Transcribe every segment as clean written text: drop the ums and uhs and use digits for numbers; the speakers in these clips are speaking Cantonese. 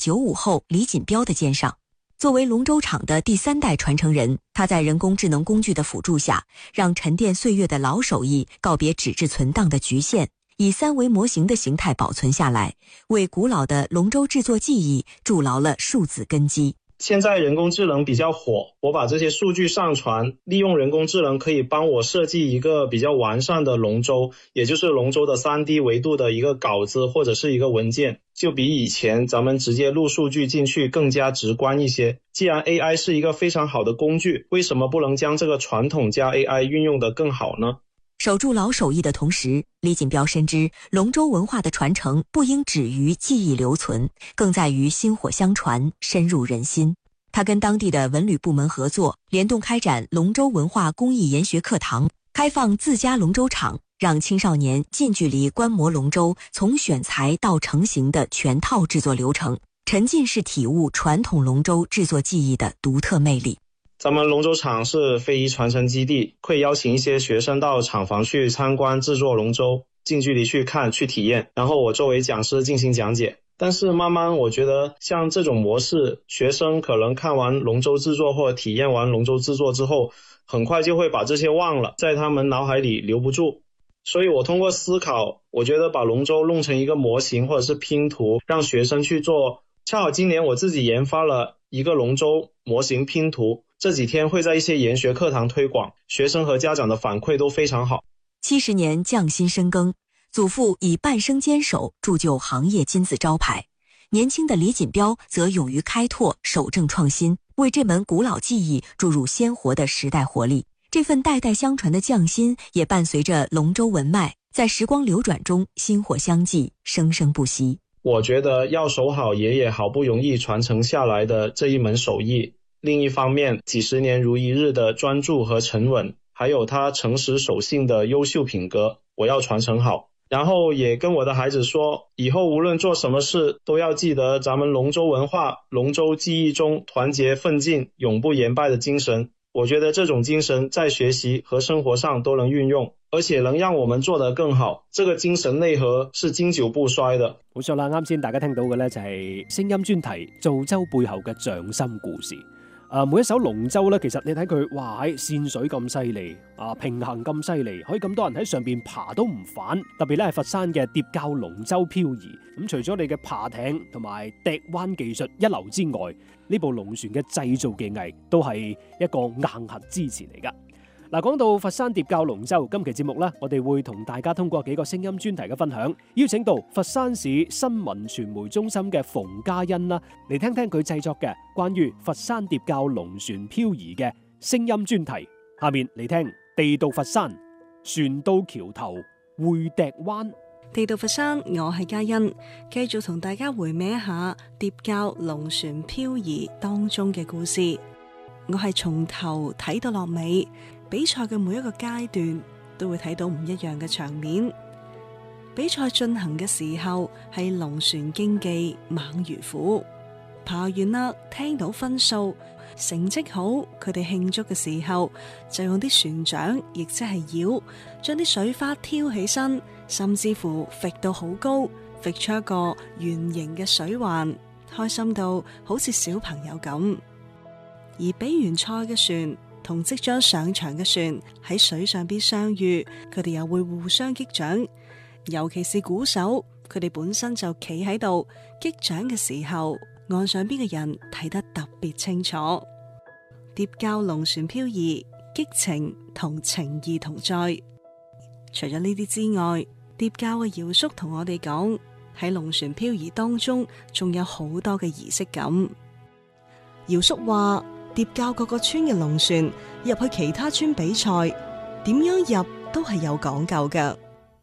95后李锦标的肩上。作为龙舟厂的第3代传承人，他在人工智能工具的辅助下，让沉淀岁月的老手艺告别纸质存档的局限，以3维模型的形态保存下来，为古老的龙舟制作技艺筑牢了数字根基。 现在人工智能比较火，我把这些数据上传，利用人工智能可以帮我设计一个比较完善的龙舟，也就是龙舟的 3D 维度的一个稿子或者是一个文件，就比以前咱们直接录数据进去更加直观一些。既然 AI 是一个非常好的工具，为什么不能将这个传统加 AI 运用得更好呢？ 守住老手艺的同时，李锦标深知龙舟文化的传承不应止于记忆留存，更在于薪火相传，深入人心。他跟当地的文旅部门合作，联动开展龙舟文化工艺研学课堂，开放自家龙舟厂，让青少年近距离观摩龙舟从选材到成型的全套制作流程，沉浸式体悟传统龙舟制作技艺的独特魅力。 咱们龙舟厂是非遗传承基地，会邀请一些学生到厂房去参观制作龙舟，近距离去看去体验，然后我作为讲师进行讲解。但是慢慢我觉得像这种模式，学生可能看完龙舟制作或者体验完龙舟制作之后，很快就会把这些忘了，在他们脑海里留不住。所以我通过思考，我觉得把龙舟弄成一个模型或者是拼图，让学生去做。恰好今年我自己研发了一个龙舟模型拼图，这几天会在一些研学课堂推广，学生和家长的反馈都非常好。 70年匠心深耕，祖父以半生坚守铸就行业金字招牌，年轻的李锦标则勇于开拓，守正创新，为这门古老技艺注入鲜活的时代活力。这份代代相传的匠心也伴随着龙舟文脉，在时光流转中薪火相继，生生不息。 我觉得要守好爷爷好不容易传承下来的这一门手艺，另一方面几十年如一日的专注和沉稳，还有他诚实守信的优秀品格，我要传承好。然后也跟我的孩子说，以后无论做什么事都要记得咱们龙舟文化、龙舟技艺中团结奋进、永不言败的精神。我觉得这种精神在学习和生活上都能运用，而且能讓我們做得更好，這個精神內核是經久不衰的。 冇錯啦，啱先大家聽到嘅呢就係聲音專題造舟背後嘅匠心故事。每一艘龍舟呢，其實你睇佢，哇喺線水咁犀利，平衡咁犀利，可以咁多人喺上邊爬都唔反。特別咧係佛山嘅疊滘龍舟漂移，咁除咗你嘅爬艇同埋笛灣技術一流之外，呢部龍船嘅製造技藝都係一個硬核支持嚟㗎。嗱，講到佛山疊滘龍舟，今期節目呢，我哋會同大家通過幾個聲音專題嘅分享，邀請到佛山市新聞傳媒中心嘅馮嘉欣啦，嚟聽聽佢製作嘅關於佛山疊滘龍船漂移嘅聲音專題。下面嚟聽地道佛山，船到橋頭會笛灣。 地道佛山，我係嘉欣，繼續同大家回味一下疊滘龍船漂移當中嘅故事。我係從頭睇到落尾，比賽嘅每一個階段都會睇到唔一樣嘅場面。比賽進行嘅時候係龍船競技猛如虎，爬完啦，聽到分數，成績好，佢哋慶祝嘅時候就用啲船槳，亦即係繞，將啲水花挑起身，甚至乎揈到好高，揈出一個圓形嘅水環，開心到好似小朋友咁。而比完賽嘅船同即將上場嘅船喺水上邊相遇，佢哋又會互相擊掌，尤其是鼓手，佢哋本身就企喺度擊掌嘅時候，岸上邊嘅人睇得特別清楚。疊滘龍船漂移，激情同情義同在。除咗呢啲之外，疊滘嘅姚叔同我哋講，喺龍船漂移當中仲有好多嘅儀式感。姚叔話疊滘各個村嘅龍船入去其他村比賽，點樣入都係有講究嘅。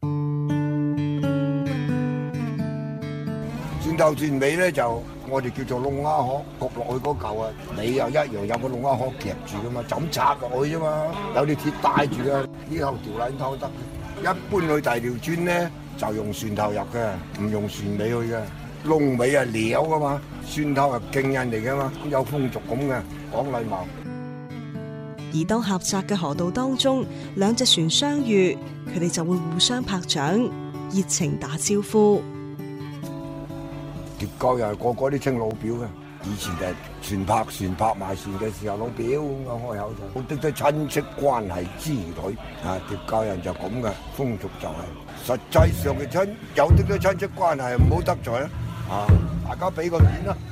船頭船尾咧就我哋叫做龍蝦殼，焗落去嗰嚿啊，你又一樣有個龍蝦殼夾住噶嘛，就咁插落去啫嘛，有啲鐵帶住嘅，呢後條纜偷得。一般去第二條村咧就用船頭入嘅，唔用船尾去嘅。龍尾係撩噶嘛，船頭係勁人嚟噶嘛，有風俗咁嘅，講禮貌。 而當狹窄嘅河道當中，兩隻船相遇，佢哋就會互相拍掌，熱情打招呼。 疊救又係個個都稱老表嘅。以前就船泊埋船嘅時候，老表咁開口就好多親戚關係之類啊，疊救人就咁嘅風俗就係、實際上嘅有啲嘅親戚關係唔好得罪啦，啊，大家俾個面啦。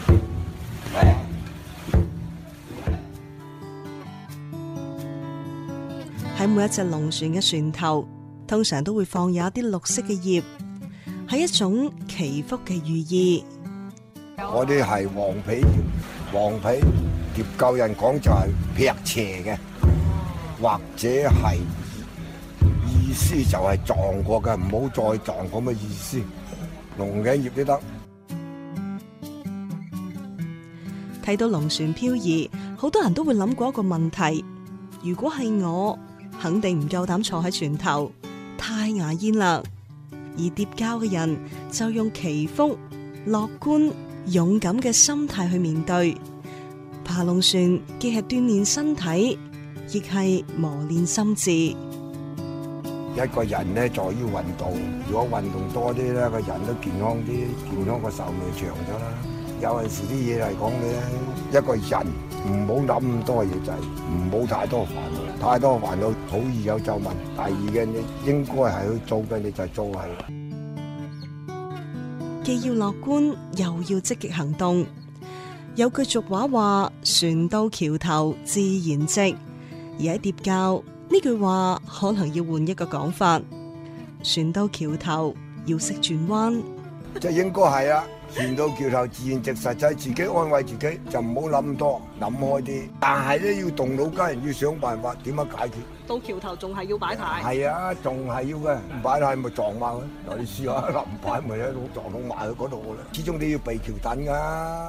喺每一隻龍船嘅船頭，通常都會放有一啲綠色嘅葉，係一種祈福嘅寓意。 嗰啲係黃皮疊救人講就係劈邪嘅，或者係意思就係撞過嘅，唔好再撞咁嘅意思。龍頸葉都得。 睇到龍船漂移，好多人都會諗過一個問題：如果係我，肯定唔夠膽坐喺船頭，太牙煙啦。而疊救嘅人就用祈福、樂觀、勇敢嘅心態去面對。爬龍船既係鍛煉身體，亦係磨練心智。 一個人咧在於運動，如果運動多啲咧，個人都健康啲，健康個壽命長咗啦。有陣時啲嘢嚟講咧，一個人唔好諗咁多嘢就係唔好太多煩惱，太多煩惱好易有皺紋。第二嘅你應該係去做嘅，你就做係。 既要樂觀，又要積極行動。有句俗話話：船到橋頭自然直。而喺疊救呢句話，可能要換一個講法：船到橋頭要識轉彎。 即係應該係啊，船到橋頭自然直，實際自己安慰自己，就唔好諗咁多，諗開啲。但係咧要動腦筋，要想辦法點樣解決。 到橋頭仲係要擺牌。 係啊，仲係要嘅，唔擺牌咪撞埋佢。嗱，你試下，唔擺咪一路撞到埋去嗰度啦。始終你要避橋墩㗎。